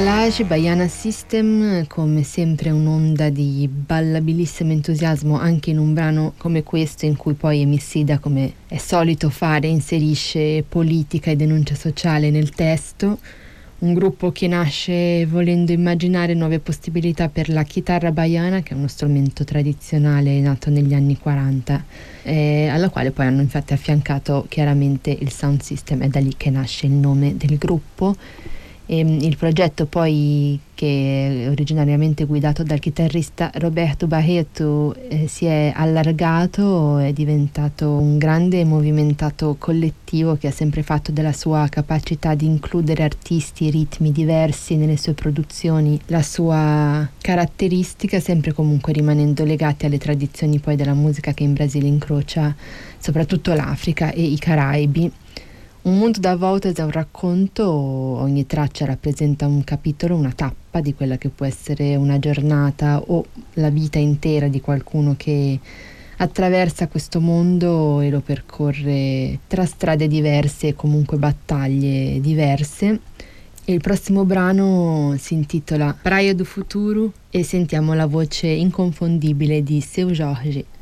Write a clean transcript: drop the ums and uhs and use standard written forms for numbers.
Malage Baiana System, come sempre un'onda di ballabilissimo entusiasmo anche in un brano come questo, in cui poi Emicida, come è solito fare, inserisce politica e denuncia sociale nel testo. Un gruppo che nasce volendo immaginare nuove possibilità per la chitarra baiana, che è uno strumento tradizionale nato negli anni 40, alla quale poi hanno infatti affiancato chiaramente il sound system. È da lì che nasce il nome del gruppo. Il progetto poi, che è originariamente guidato dal chitarrista Roberto Barreto, si è allargato, è diventato un grande e movimentato collettivo che ha sempre fatto della sua capacità di includere artisti e ritmi diversi nelle sue produzioni la sua caratteristica, sempre comunque rimanendo legati alle tradizioni poi della musica che in Brasile incrocia soprattutto l'Africa e i Caraibi. Un mondo da volta è un racconto, ogni traccia rappresenta un capitolo, una tappa di quella che può essere una giornata o la vita intera di qualcuno che attraversa questo mondo e lo percorre tra strade diverse e comunque battaglie diverse. Il prossimo brano si intitola Praia do Futuro e sentiamo la voce inconfondibile di Seu Jorge.